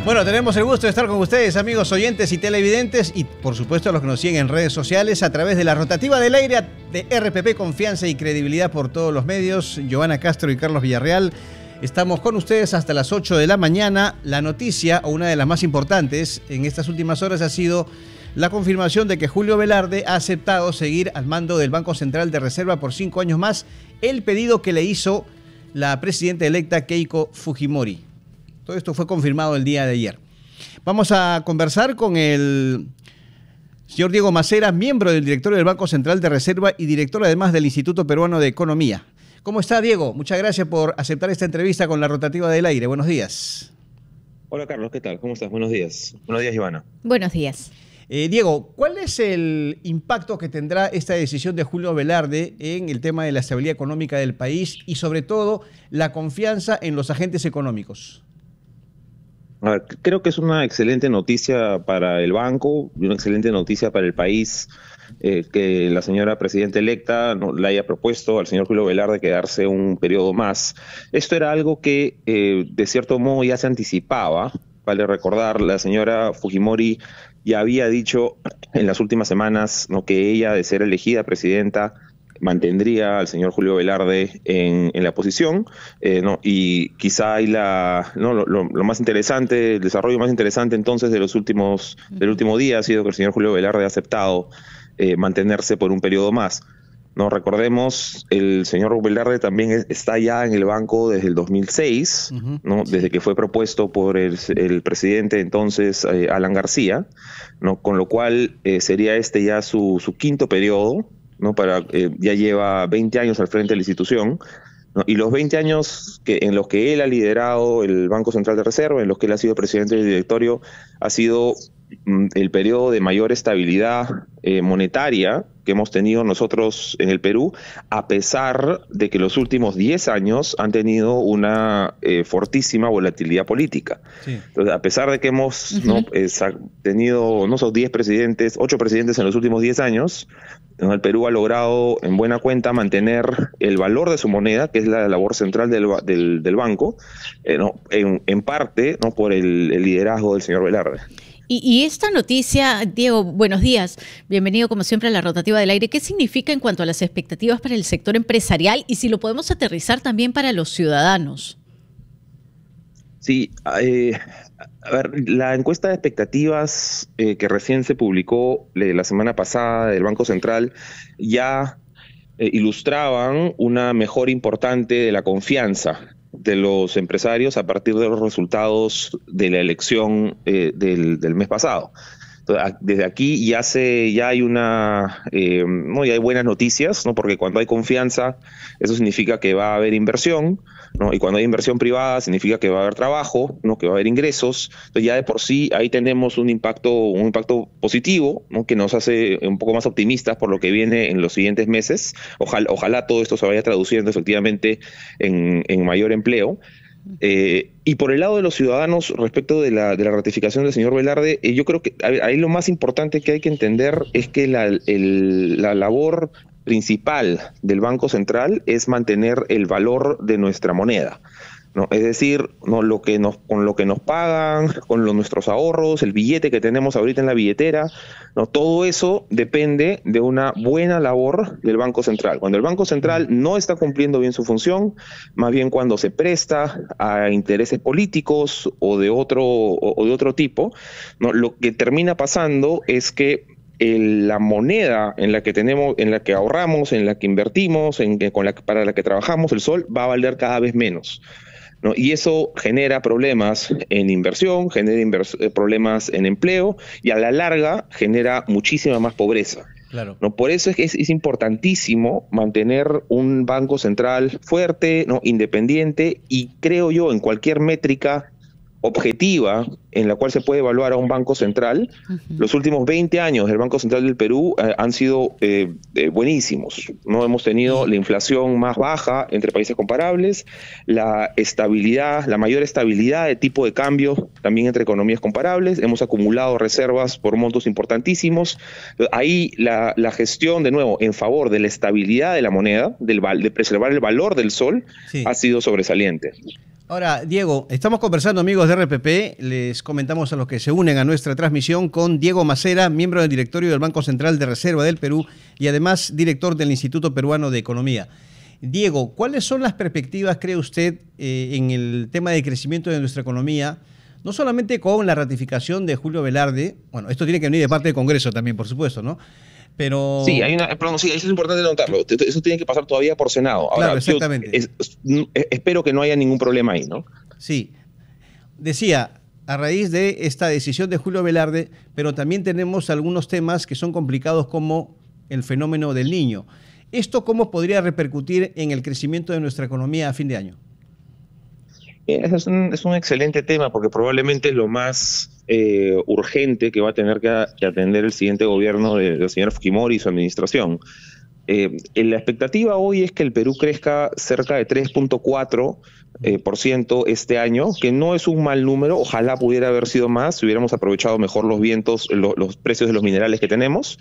Bueno, tenemos el gusto de estar con ustedes, amigos oyentes y televidentes, y por supuesto a los que nos siguen en redes sociales a través de la rotativa del aire de RPP, confianza y credibilidad por todos los medios. Giovanna Castro y Carlos Villarreal, estamos con ustedes hasta las 8 de la mañana. La noticia, o una de las más importantes en estas últimas horas, ha sido la confirmación de que Julio Velarde ha aceptado seguir al mando del Banco Central de Reserva por 5 años más, el pedido que le hizo la presidenta electa Keiko Fujimori. Todo esto fue confirmado el día de ayer. Vamos a conversar con el señor Diego Macera, miembro del directorio del Banco Central de Reserva y director además del Instituto Peruano de Economía. ¿Cómo está, Diego? Muchas gracias por aceptar esta entrevista con la rotativa del aire. Buenos días. Hola, Carlos, ¿qué tal? ¿Cómo estás? Buenos días. Buenos días, Giovanna. Buenos días. Diego, ¿cuál es el impacto que tendrá esta decisión de Julio Velarde en el tema de la estabilidad económica del país y sobre todo la confianza en los agentes económicos? A ver, creo que es una excelente noticia para el banco y una excelente noticia para el país que la señora presidenta electa le haya propuesto al señor Julio Velarde quedarse un periodo más. Esto era algo que de cierto modo ya se anticipaba. Vale recordar, la señora Fujimori ya había dicho en las últimas semanas, ¿no?, que ella, de ser elegida presidenta, mantendría al señor Julio Velarde en la posición, ¿no? Y quizá hay lo más interesante, el desarrollo más interesante entonces del último día ha sido que el señor Julio Velarde ha aceptado mantenerse por un periodo más. No recordemos, el señor Velarde también está ya en el banco desde el 2006, ¿no? Desde que fue propuesto por el presidente entonces, Alan García, ¿no? Con lo cual sería este ya su quinto periodo, ¿no? Ya lleva 20 años al frente de la institución, ¿no? Y los 20 años en los que él ha liderado el Banco Central de Reserva, en los que él ha sido presidente del directorio, ha sido el periodo de mayor estabilidad monetaria que hemos tenido nosotros en el Perú, a pesar de que los últimos 10 años han tenido una fortísima volatilidad política. Sí. Entonces, a pesar de que hemos tenido 8 presidentes en los últimos 10 años, el Perú ha logrado en buena cuenta mantener el valor de su moneda, que es la labor central del banco, en parte, ¿no?, por el liderazgo del señor Velarde. Y esta noticia, Diego, buenos días, bienvenido como siempre a la rotativa del aire. ¿Qué significa en cuanto a las expectativas para el sector empresarial y si lo podemos aterrizar también para los ciudadanos? Sí, a ver, la encuesta de expectativas que recién se publicó la semana pasada del Banco Central ya ilustraban una mejora importante de la confianza de los empresarios a partir de los resultados de la elección del mes pasado. Entonces, desde aquí ya hay ya hay buenas noticias, ¿no? Porque cuando hay confianza, eso significa que va a haber inversión, ¿no? Y cuando hay inversión privada, significa que va a haber trabajo, ¿no?, que va a haber ingresos. Entonces, ya de por sí ahí tenemos un impacto positivo, ¿no?, que nos hace un poco más optimistas por lo que viene en los siguientes meses. Ojalá todo esto se vaya traduciendo efectivamente en mayor empleo. Y por el lado de los ciudadanos, respecto de la ratificación del señor Velarde, yo creo que ahí lo más importante que hay que entender es que la labor principal del Banco Central es mantener el valor de nuestra moneda, ¿no? Es decir, ¿no?, con lo que nos pagan, con nuestros ahorros, el billete que tenemos ahorita en la billetera, ¿no?, todo eso depende de una buena labor del Banco Central. Cuando el Banco Central no está cumpliendo bien su función, más bien cuando se presta a intereses políticos o de otro tipo, ¿no?, lo que termina pasando es que la moneda en la que tenemos, en la que ahorramos, en la que invertimos, para la que trabajamos, el sol, va a valer cada vez menos, ¿no? Y eso genera problemas en inversión, problemas en empleo y a la larga genera muchísima más pobreza. Claro. ¿No? Por eso es que es importantísimo mantener un Banco Central fuerte, ¿no?, independiente, y creo yo en cualquier métrica objetiva en la cual se puede evaluar a un Banco Central, los últimos 20 años del Banco Central del Perú han sido buenísimos, ¿no? Hemos tenido la inflación más baja entre países comparables, la mayor estabilidad de tipo de cambio también entre economías comparables, hemos acumulado reservas por montos importantísimos. Ahí la gestión, de nuevo, en favor de la estabilidad de la moneda, de preservar el valor del sol, sí, ha sido sobresaliente. Ahora, Diego, estamos conversando, amigos de RPP, les comentamos a los que se unen a nuestra transmisión con Diego Macera, miembro del directorio del Banco Central de Reserva del Perú y además director del Instituto Peruano de Economía. Diego, ¿cuáles son las perspectivas, cree usted, en el tema de crecimiento de nuestra economía? No solamente con la ratificación de Julio Velarde, bueno, esto tiene que venir de parte del Congreso también, por supuesto, ¿no? Pero... Sí, eso es importante notarlo. Eso tiene que pasar todavía por Senado. Ahora, claro, exactamente. Espero que no haya ningún problema ahí, ¿no? Sí. Decía, a raíz de esta decisión de Julio Velarde, pero también tenemos algunos temas que son complicados como el fenómeno del Niño. ¿Esto cómo podría repercutir en el crecimiento de nuestra economía a fin de año? Es un excelente tema porque probablemente es lo más urgente que va a tener que atender el siguiente gobierno del señor Fujimori y su administración. La expectativa hoy es que el Perú crezca cerca de 3.4% este año, que no es un mal número. Ojalá pudiera haber sido más si hubiéramos aprovechado mejor los vientos, los precios de los minerales que tenemos.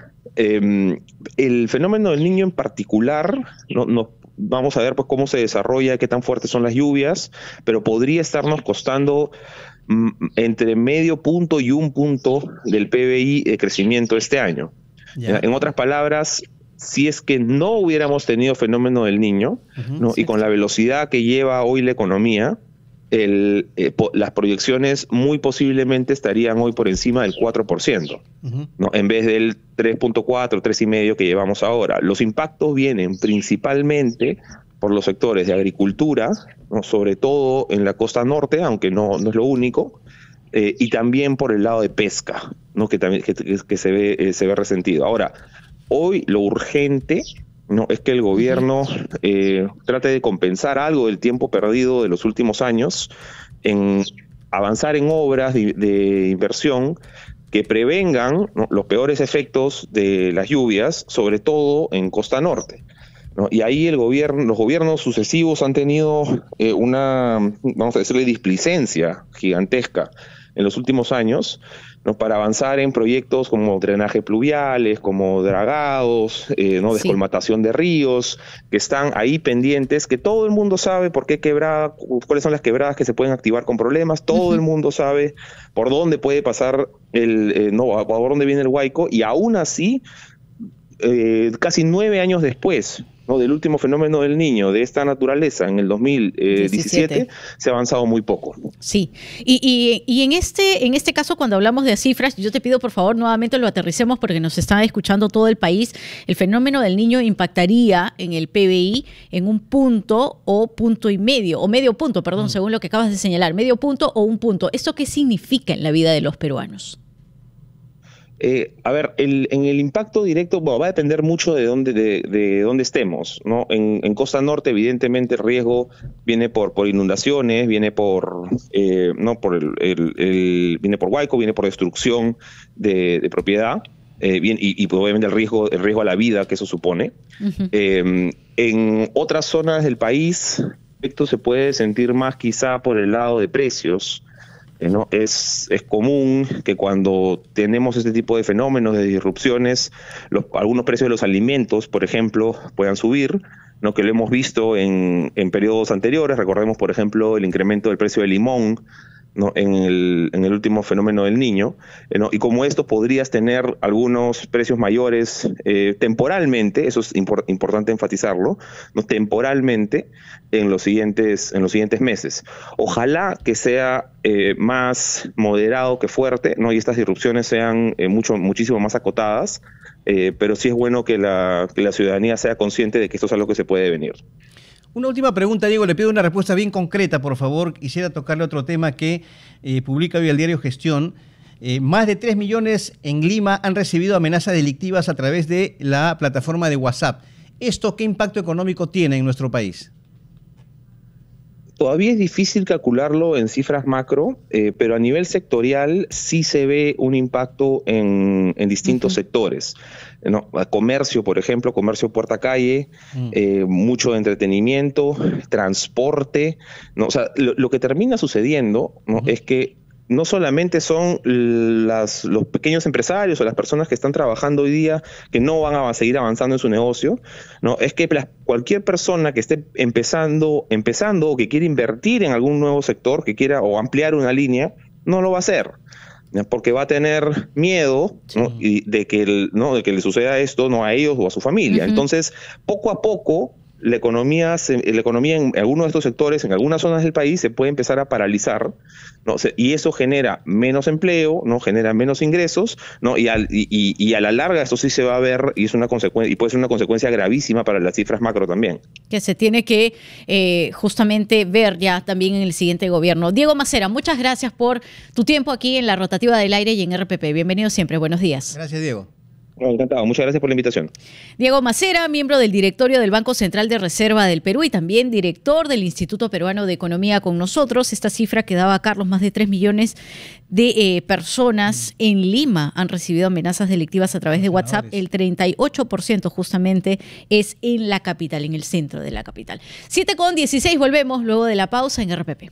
El fenómeno del Niño en particular, vamos a ver pues cómo se desarrolla, qué tan fuertes son las lluvias, pero podría estarnos costando entre medio punto y 1 punto del PBI de crecimiento este año. Yeah. En otras palabras, si es que no hubiéramos tenido fenómeno del Niño, ¿no? Y con la velocidad que lleva hoy la economía, las proyecciones muy posiblemente estarían hoy por encima del 4%, ¿no? En vez del 3.4, 3,5% que llevamos ahora. Los impactos vienen principalmente por los sectores de agricultura, ¿no? Sobre todo en la costa norte, aunque no es lo único, y también por el lado de pesca, ¿no? que se ve resentido. Ahora, hoy lo urgente, ¿no? Es que el gobierno trate de compensar algo del tiempo perdido de los últimos años en avanzar en obras de inversión que prevengan, ¿no? los peores efectos de las lluvias, sobre todo en costa norte, ¿no? Y ahí los gobiernos sucesivos han tenido vamos a decirle, displicencia gigantesca en los últimos años, ¿no? Para avanzar en proyectos como drenaje pluviales, como dragados, ¿no? Descolmatación de ríos, que están ahí pendientes, que todo el mundo sabe por qué cuáles son las quebradas que se pueden activar con problemas, todo el mundo sabe por dónde puede pasar por dónde viene el Huayco, y aún así, casi 9 años después, ¿no? del último fenómeno del Niño de esta naturaleza en el 2017, se ha avanzado muy poco. Sí, y en este caso, cuando hablamos de cifras, yo te pido por favor nuevamente lo aterricemos porque nos está escuchando todo el país. El fenómeno del Niño impactaría en el PBI en 1 punto o 1,5 puntos, o medio punto, perdón, según lo que acabas de señalar, medio punto o 1 punto. ¿Esto qué significa en la vida de los peruanos? En el impacto directo, va a depender mucho de dónde estemos, ¿no? En costa norte, evidentemente, el riesgo viene por inundaciones, viene por viene por Huayco, viene por destrucción de propiedad, y obviamente el riesgo a la vida que eso supone. En otras zonas del país, esto se puede sentir más quizá por el lado de precios. ¿No? Es común que cuando tenemos este tipo de fenómenos de disrupciones, algunos precios de los alimentos, por ejemplo, puedan subir, ¿no? Que lo hemos visto en periodos anteriores. Recordemos, por ejemplo, el incremento del precio del limón, ¿no? en el último fenómeno del Niño, ¿no? Y como esto podrías tener algunos precios mayores temporalmente, eso es importante enfatizarlo, ¿no? Temporalmente en los siguientes meses. Ojalá que sea más moderado que fuerte, ¿no? Y estas disrupciones sean muchísimo más acotadas, pero sí es bueno que la ciudadanía sea consciente de que esto es algo que se puede venir. Una última pregunta, Diego, le pido una respuesta bien concreta, por favor. Quisiera tocarle otro tema que publica hoy el diario Gestión. Más de 3 millones en Lima han recibido amenazas delictivas a través de la plataforma de WhatsApp. ¿Esto qué impacto económico tiene en nuestro país? Todavía es difícil calcularlo en cifras macro, pero a nivel sectorial sí se ve un impacto en distintos sectores, ¿no? Comercio, por ejemplo, comercio puerta calle, mucho de entretenimiento, transporte, ¿no? O sea, lo que termina sucediendo, ¿no? es que no solamente son los pequeños empresarios o las personas que están trabajando hoy día que no van a seguir avanzando en su negocio, ¿no? Es que cualquier persona que esté empezando o que quiera invertir en algún nuevo sector, que quiera o ampliar una línea, no lo va a hacer, ¿no? Porque va a tener miedo, ¿no? Y de que le suceda esto, no a ellos o a su familia. Entonces, poco a poco, la economía en algunos de estos sectores, en algunas zonas del país, se puede empezar a paralizar, ¿no? Y eso genera menos empleo, ¿no? Genera menos ingresos, ¿no? Y a la larga esto sí se va a ver y es una consecuencia, y puede ser una consecuencia gravísima para las cifras macro también. Que se tiene que justamente ver ya también en el siguiente gobierno. Diego Macera, muchas gracias por tu tiempo aquí en la Rotativa del Aire y en RPP. Bienvenido siempre, buenos días. Gracias, Diego. Encantado, muchas gracias por la invitación. Diego Macera, miembro del directorio del Banco Central de Reserva del Perú y también director del Instituto Peruano de Economía con nosotros. Esta cifra que daba Carlos, más de 3 millones de personas en Lima han recibido amenazas delictivas a través de WhatsApp. El 38% justamente es en la capital, en el centro de la capital. 7:16, volvemos luego de la pausa en RPP.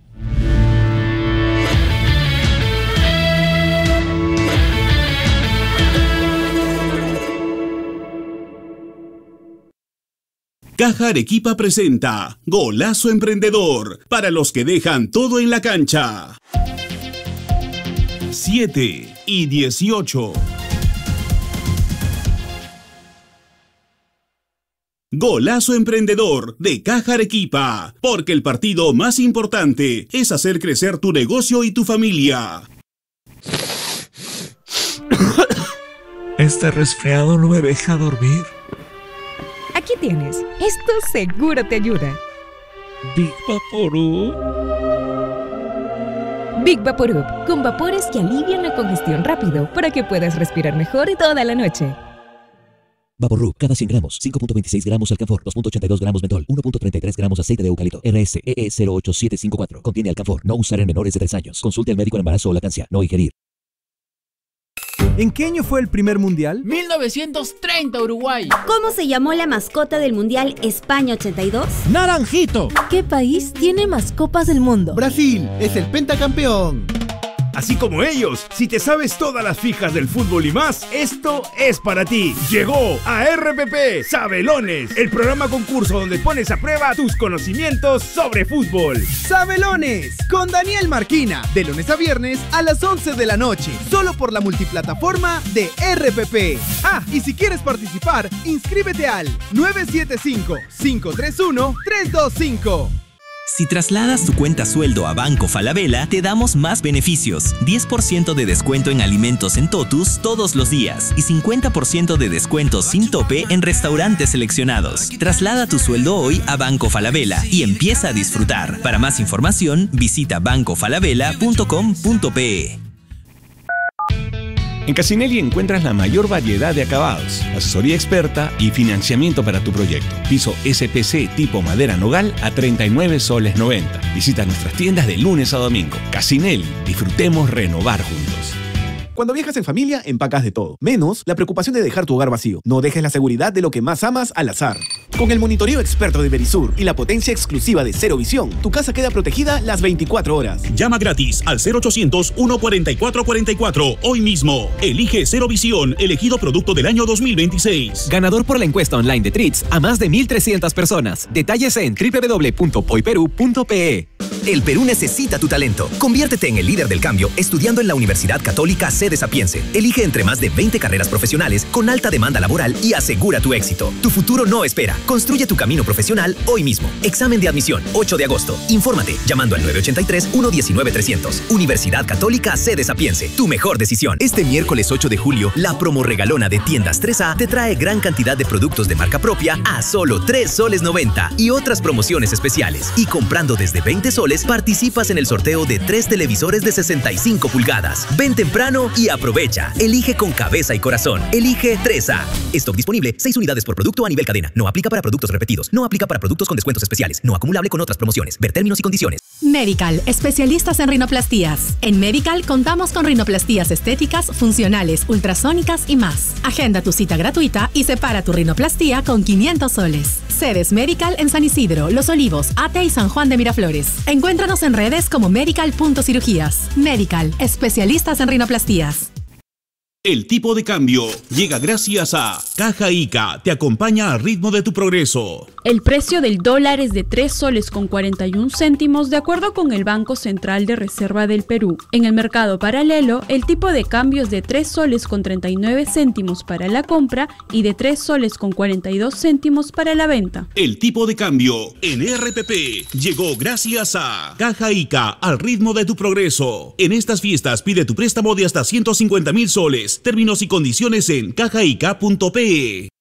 Caja Arequipa presenta Golazo Emprendedor, para los que dejan todo en la cancha. 7:18. Golazo Emprendedor de Caja Arequipa, porque el partido más importante es hacer crecer tu negocio y tu familia. Este resfriado no me deja dormir. Aquí tienes. Esto seguro te ayuda. Big Vaporub. Big Vaporub, con vapores que alivian la congestión rápido para que puedas respirar mejor toda la noche. Vaporub, cada 100 gramos, 5.26 gramos alcanfor, 2.82 gramos mentol, 1.33 gramos aceite de eucalipto. RSEE 08754. Contiene alcanfor. No usar en menores de 3 años. Consulte al médico en embarazo o lactancia. No ingerir. ¿En qué año fue el primer mundial? 1930, Uruguay. ¿Cómo se llamó la mascota del mundial España 82? ¡Naranjito! ¿Qué país tiene más copas del mundo? Brasil, es el pentacampeón. Así como ellos, si te sabes todas las fijas del fútbol y más, esto es para ti. Llegó a RPP Sabelones, el programa concurso donde pones a prueba tus conocimientos sobre fútbol. Sabelones, con Daniel Marquina, de lunes a viernes a las 11 de la noche, solo por la multiplataforma de RPP. Y si quieres participar, inscríbete al 975-531-325. Si trasladas tu cuenta sueldo a Banco Falabella, te damos más beneficios. 10% de descuento en alimentos en Totus todos los días y 50% de descuento sin tope en restaurantes seleccionados. Traslada tu sueldo hoy a Banco Falabella y empieza a disfrutar. Para más información, visita bancofalabella.com.pe. En Casinelli encuentras la mayor variedad de acabados, asesoría experta y financiamiento para tu proyecto. Piso SPC tipo madera nogal a 39 soles 90. Visita nuestras tiendas de lunes a domingo. Casinelli, disfrutemos renovar juntos. Cuando viajas en familia, empacas de todo, menos la preocupación de dejar tu hogar vacío. No dejes la seguridad de lo que más amas al azar. Con el monitoreo experto de Verisur y la potencia exclusiva de Cero Visión, tu casa queda protegida las 24 horas. Llama gratis al 0800-144-44 hoy mismo. Elige Cero Visión, elegido producto del año 2026. Ganador por la encuesta online de Tritz a más de 1.300 personas. Detalles en www.poiperú.pe. El Perú necesita tu talento. Conviértete en el líder del cambio estudiando en la Universidad Católica Sede Sapiense. Elige entre más de 20 carreras profesionales con alta demanda laboral y asegura tu éxito. Tu futuro no espera. Construye tu camino profesional hoy mismo. Examen de admisión, 8 de agosto. Infórmate llamando al 983-119-300. Universidad Católica Sede Sapiense. Tu mejor decisión. Este miércoles 8 de julio, la promo regalona de Tiendas 3A te trae gran cantidad de productos de marca propia a solo 3 soles 90 y otras promociones especiales. Y comprando desde 20 soles, participas en el sorteo de 3 televisores de 65 pulgadas. Ven temprano y aprovecha. Elige con cabeza y corazón. Elige 3A. Stock disponible, 6 unidades por producto a nivel cadena. No aplica para productos repetidos. No aplica para productos con descuentos especiales. No acumulable con otras promociones. Ver términos y condiciones. Medical, especialistas en rinoplastías. En Medical contamos con rinoplastías estéticas, funcionales, ultrasónicas y más. Agenda tu cita gratuita y separa tu rinoplastía con 500 soles. Sedes Medical en San Isidro, Los Olivos, Ate y San Juan de Miraflores. Encuéntranos en redes como medical.cirugías. Medical, especialistas en rinoplastías. El tipo de cambio llega gracias a Caja Ica, te acompaña al ritmo de tu progreso. El precio del dólar es de 3 soles con 41 céntimos de acuerdo con el Banco Central de Reserva del Perú. En el mercado paralelo, el tipo de cambio es de 3 soles con 39 céntimos para la compra y de 3 soles con 42 céntimos para la venta. El tipo de cambio en RPP llegó gracias a Caja Ica, al ritmo de tu progreso. En estas fiestas pide tu préstamo de hasta 150.000 soles. Términos y condiciones en cajaica.pe.